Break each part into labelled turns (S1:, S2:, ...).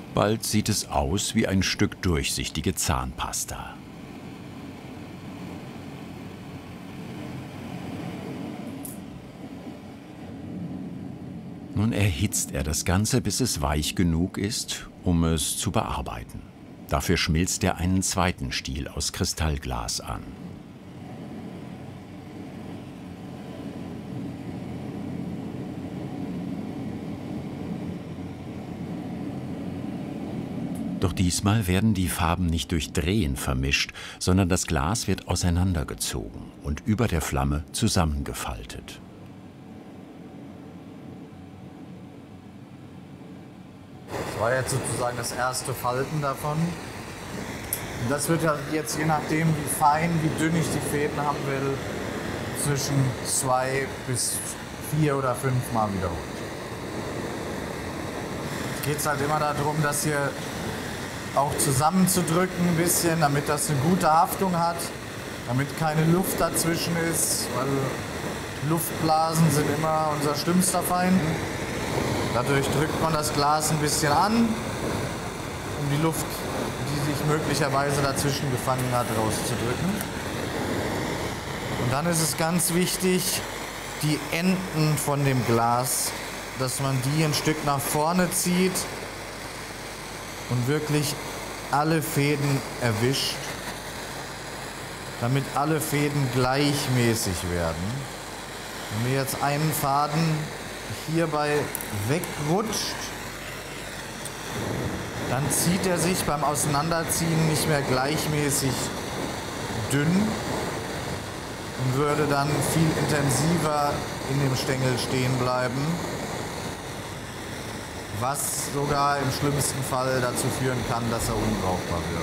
S1: Bald sieht es aus wie ein Stück durchsichtige Zahnpasta. Nun erhitzt er das Ganze, bis es weich genug ist, um es zu bearbeiten. Dafür schmilzt er einen zweiten Stiel aus Kristallglas an. Doch diesmal werden die Farben nicht durch Drehen vermischt, sondern das Glas wird auseinandergezogen und über der Flamme zusammengefaltet.
S2: Das war jetzt sozusagen das erste Falten davon. Und das wird ja jetzt, je nachdem wie fein, wie dünn ich die Fäden haben will, zwischen 2 bis 4 oder 5 Mal wiederholt. Jetzt geht es halt immer darum, das hier auch zusammenzudrücken ein bisschen, damit das eine gute Haftung hat, damit keine Luft dazwischen ist, weil Luftblasen sind immer unser schlimmster Feind. Dadurch drückt man das Glas ein bisschen an, um die Luft, die sich möglicherweise dazwischen gefangen hat, rauszudrücken. Und dann ist es ganz wichtig, die Enden von dem Glas, dass man die ein Stück nach vorne zieht und wirklich alle Fäden erwischt, damit alle Fäden gleichmäßig werden. Wenn wir jetzt einen Faden hierbei wegrutscht, dann zieht er sich beim Auseinanderziehen nicht mehr gleichmäßig dünn und würde dann viel intensiver in dem Stängel stehen bleiben, was sogar im schlimmsten Fall dazu führen kann, dass er unbrauchbar wird.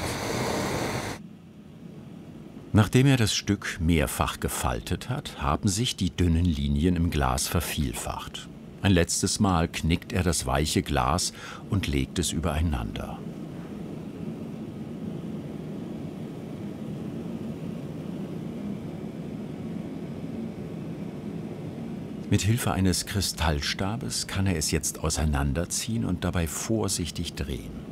S1: Nachdem er das Stück mehrfach gefaltet hat, haben sich die dünnen Linien im Glas vervielfacht. Ein letztes Mal knickt er das weiche Glas und legt es übereinander. Mit Hilfe eines Kristallstabes kann er es jetzt auseinanderziehen und dabei vorsichtig drehen.